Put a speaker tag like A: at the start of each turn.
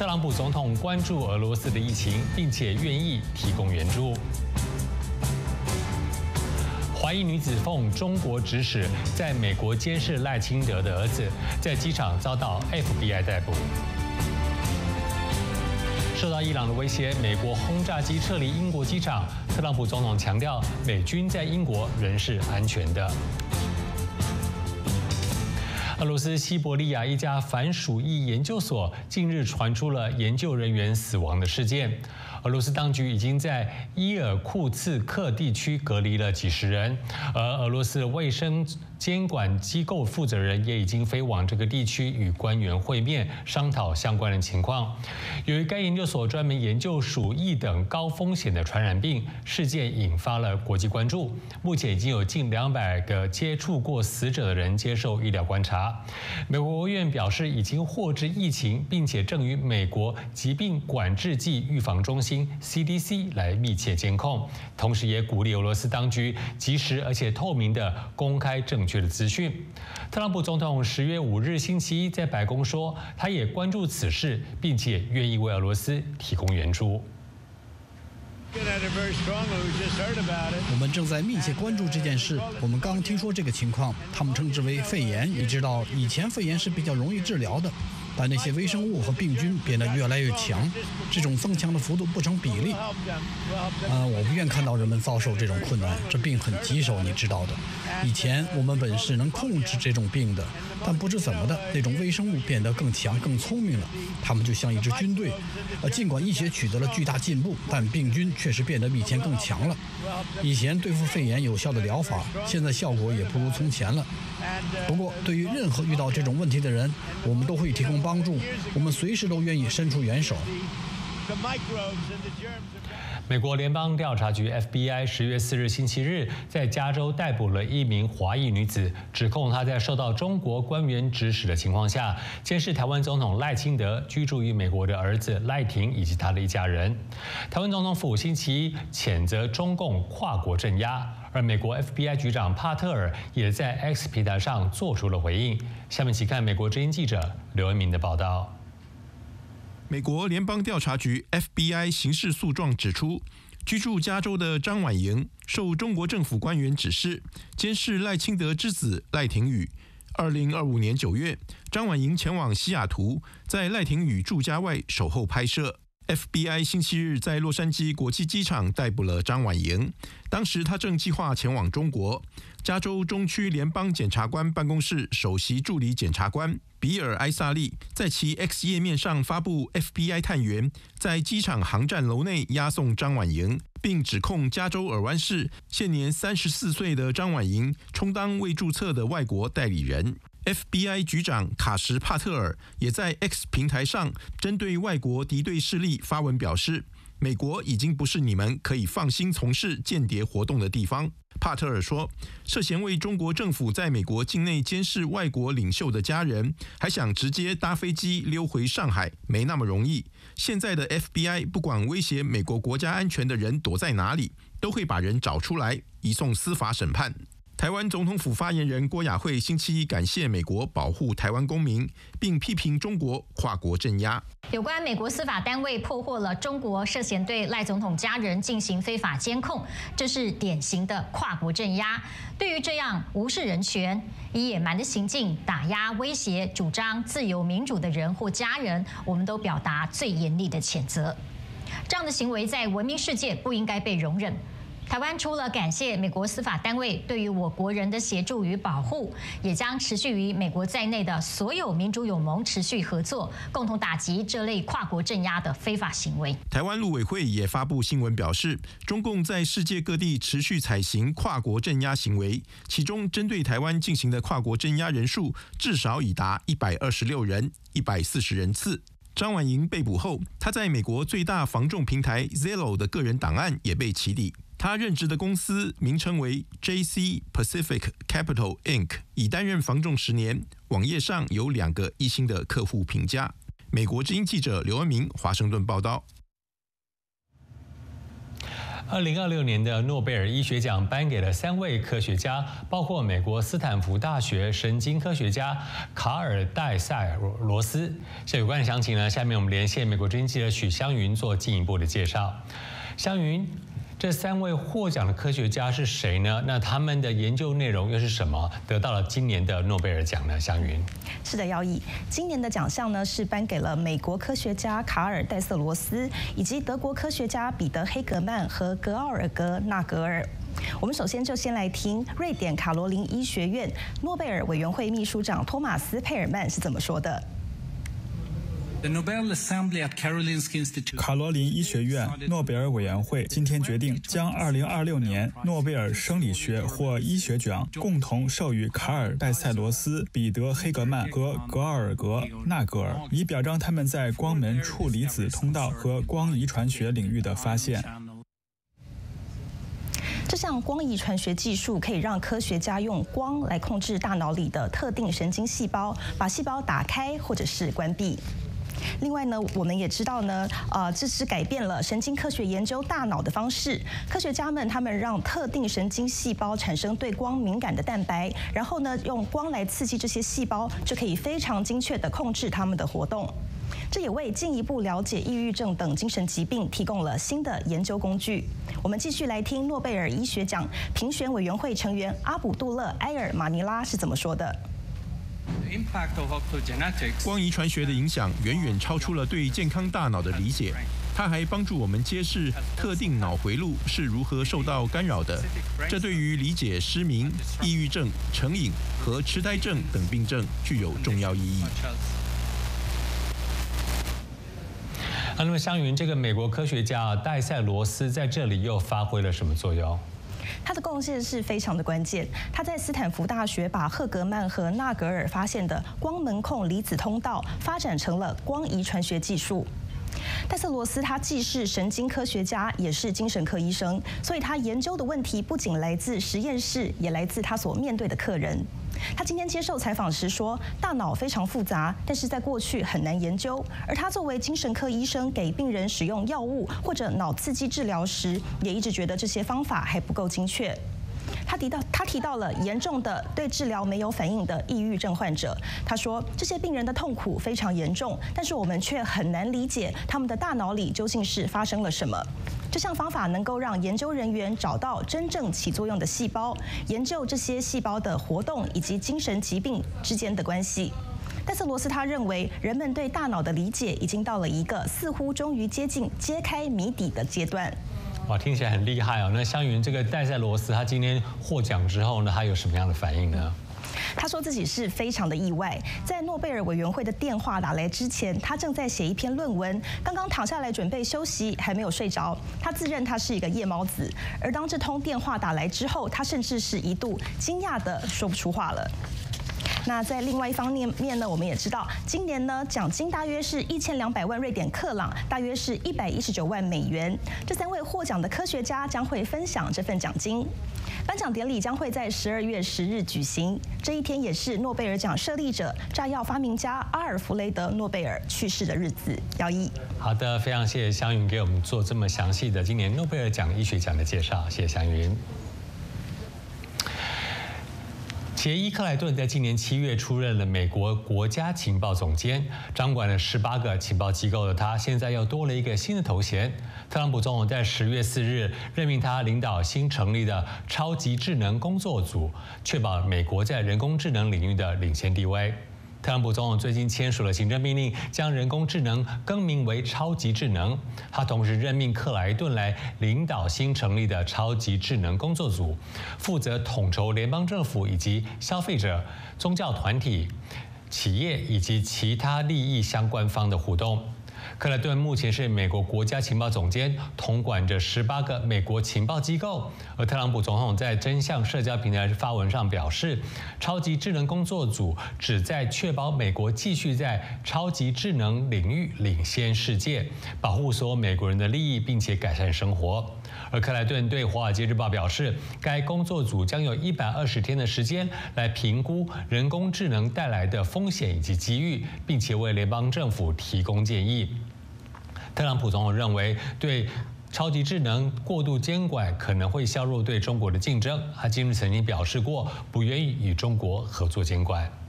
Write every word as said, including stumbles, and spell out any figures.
A: 特朗普总统关注俄罗斯的疫情，并且愿意提供援助。怀疑女子奉中国指使，在美国监视赖清德的儿子，在机场遭到 F B I 逮捕。受到伊朗的威胁，美国轰炸机撤离英国机场。特朗普总统强调，美军在英国仍是安全的。俄罗斯西伯利亚一家反鼠疫研究所近日传出了研究人员死亡的事件。俄罗斯当局已经在伊尔库茨克地区隔离了几十人，而俄罗斯卫生监管机构负责人也已经飞往这个地区与官员会面，商讨相关的情况。由于该研究所专门研究鼠疫等高风险的传染病，事件引发了国际关注。目前已经有近两百个接触过死者的人接受医疗观察。美国国务院表示，已经获知疫情，并且正与美国疾病管制暨预防中心 C D C 来密切监控，同时也鼓励俄罗斯当局及时而且透明地公开正确的资讯。特朗普总统十月五日星期一在白宫说，他也关注此事，并且愿意为俄罗斯提供援助。
B: 我们正在密切关注这件事。我们刚听说这个情况，他们称之为肺炎。你知道，以前肺炎是比较容易治疗的，但那些微生物和病菌变得越来越强，这种增强的幅度不成比例。呃，我不愿看到人们遭受这种困难，这病很棘手，你知道的。以前我们本是能控制这种病的，但不知怎么的，那种微生物变得更强、更聪明了。它们就像一支军队。呃，尽管医学取得了巨大进步，但病菌确实变得比以前更强了。以前对付肺炎有效的疗法，现在效果也不如从前了。不过，对于任何遇到这种问题的人，我们都会提供帮助，我们随时都愿意伸出援手。
A: 美国联邦调查局 F B I 十月四日星期日在加州逮捕了一名华裔女子，指控她在受到中国官员指使的情况下，监视台湾总统赖清德居住于美国的儿子赖廷以及他的一家人。台湾总统府星期一谴责中共跨国镇压，而美国 F B I 局长帕特尔也在 X 平台上做出了回应。下面请看美国之音记者刘文明的报道。
C: 美国联邦调查局 F B I 刑事诉状指出，居住加州的张婉莹受中国政府官员指示，监视赖清德之子赖廷宇。二零二五年九月，张婉莹前往西雅图，在赖廷宇住家外守候拍摄。F B I 星期日在洛杉矶国际机场逮捕了张婉莹，当时他正计划前往中国。加州中区联邦检察官办公室首席助理检察官比尔·埃萨利在其 X 页面上发布 F B I 探员在机场航站楼内押送张婉莹，并指控加州尔湾市现年三十四岁的张婉莹充当未注册的外国代理人。F B I 局长卡什·帕特尔也在 X 平台上针对外国敌对势力发文表示，美国已经不是你们可以放心从事间谍活动的地方。帕特尔说，涉嫌为中国政府在美国境内监视外国领袖的家人，还想直接搭飞机溜回上海，没那么容易。现在的 F B I 不管威胁美国国家安全的人躲在哪里，都会把人找出来，移送司法审判。台湾总统府发言人郭雅慧星期一感谢美国保护台湾公民，并批评中国跨国镇压。
D: 有关美国司法单位破获了中国涉嫌对赖总统家人进行非法监控，这是典型的跨国镇压。对于这样无视人权、以野蛮的行径打压、威胁主张自由民主的人或家人，我们都表达最严厉的谴责。这样的行为在文明世界不应该被容忍。台湾除了感谢美国司法单位对于我国人的协助与保护，也将持续与美国在内的所有民主友盟持续合作，共同打击这类跨国镇压的非法行为。
C: 台湾陆委会也发布新闻表示，中共在世界各地持续采行跨国镇压行为，其中针对台湾进行的跨国镇压人数至少已达一百二十六人、一百四十人次。张婉莹被捕后，她在美国最大房仲平台 Zillow 的个人档案也被起底。他任职的公司名称为 J C Pacific Capital Incorporated， 已担任房仲十年，网页上有两个一星的客户评价。美国之音记者刘恩明华盛顿报道。
A: 二零二六年的诺贝尔医学奖颁给了三位科学家，包括美国斯坦福大学神经科学家卡尔戴塞罗斯。这有关的详情呢，下面我们连线美国之音记者许湘云做进一步的介绍。湘云，这三位获奖的科学家是谁呢？那他们的研究内容又是什么？得到了今年的诺贝尔奖呢？湘云。
E: 是的，姚毅，今年的奖项呢是颁给了美国科学家卡尔戴瑟罗斯以及德国科学家彼得黑格曼和格奥尔格纳格尔。我们首先就先来听瑞典卡罗琳医学院诺贝尔委员会秘书长托马斯佩尔曼是怎么说的。
F: 卡罗琳医学院诺贝尔委员会今天决定将二零二六年诺贝尔生理学或医学奖共同授予卡尔戴塞罗斯、彼得黑格曼和格奥尔格纳格尔，以表彰他们在光门处离子通道和光遗传学领域的发现。
E: 这项光遗传学技术可以让科学家用光来控制大脑里的特定神经细胞，把细胞打开或者是关闭。另外呢，我们也知道呢，呃，这是改变了神经科学研究大脑的方式。科学家们他们让特定神经细胞产生对光敏感的蛋白，然后呢，用光来刺激这些细胞，就可以非常精确地控制它们的活动。这也为进一步了解抑郁症等精神疾病提供了新的研究工具。我们继续来听诺贝尔医学奖评选委员会成员阿卜杜勒埃尔马尼拉是怎么说的。
C: 光遗传学的影响远远超出了对健康大脑的理解，它还帮助我们揭示特定脑回路是如何受到干扰的。这对于理解失明、抑郁症、成瘾和痴呆症等病症具有重要意义。
A: 啊，那么湘云，这个美国科学家戴塞罗斯在这里又发挥了什么作用？
E: 他的贡献是非常的关键。他在斯坦福大学把赫格曼和纳格尔发现的光门控离子通道发展成了光遗传学技术。戴瑟罗斯他既是神经科学家，也是精神科医生，所以他研究的问题不仅来自实验室，也来自他所面对的客人。他今天接受采访时说，大脑非常复杂，但是在过去很难研究。而他作为精神科医生，给病人使用药物或者脑刺激治疗时，也一直觉得这些方法还不够精确。他提到，他提到了严重的对治疗没有反应的抑郁症患者。他说，这些病人的痛苦非常严重，但是我们却很难理解他们的大脑里究竟是发生了什么。这项方法能够让研究人员找到真正起作用的细胞，研究这些细胞的活动以及精神疾病之间的关系。戴瑟罗斯他认为，人们对大脑的理解已经到了一个似乎终于接近揭开谜底的阶段。
A: 哇，听起来很厉害哦。那湘云，这个戴塞罗斯他今天获奖之后呢，他有什么样的反应呢？
E: 他说自己是非常的意外，在诺贝尔委员会的电话打来之前，他正在写一篇论文，刚刚躺下来准备休息，还没有睡着。他自认他是一个夜猫子，而当这通电话打来之后，他甚至是一度惊讶的说不出话了。那在另外一方面面呢，我们也知道，今年呢奖金大约是一千两百万瑞典克朗，大约是一百一十九万美元。这三位获奖的科学家将会分享这份奖金。颁奖典礼将会在十二月十日举行，这一天也是诺贝尔奖设立者、炸药发明家阿尔弗雷德·诺贝尔去世的日子。姚一，
A: 好的，非常谢谢湘云给我们做这么详细的今年诺贝尔奖医学奖的介绍，谢谢湘云。杰伊·克莱顿在今年七月出任了美国国家情报总监，掌管了十八个情报机构的他，现在又多了一个新的头衔。特朗普总统在十月四日任命他领导新成立的超级智能工作组，确保美国在人工智能领域的领先地位。特朗普总统最近签署了行政命令，将人工智能更名为超级智能。他同时任命克莱顿来领导新成立的超级智能工作组，负责统筹联邦政府以及消费者、宗教团体、企业以及其他利益相关方的互动。克莱顿目前是美国国家情报总监，统管着十八个美国情报机构。而特朗普总统在真相社交平台发文上表示，超级智能工作组旨在确保美国继续在超级智能领域领先世界，保护所有美国人的利益，并且改善生活。而克莱顿对《华尔街日报》表示，该工作组将有一百二十天的时间来评估人工智能带来的风险以及机遇，并且为联邦政府提供建议。特朗普总统认为，对超级智能过度监管可能会削弱对中国的竞争。他今日曾经表示过，不愿意与中国合作监管。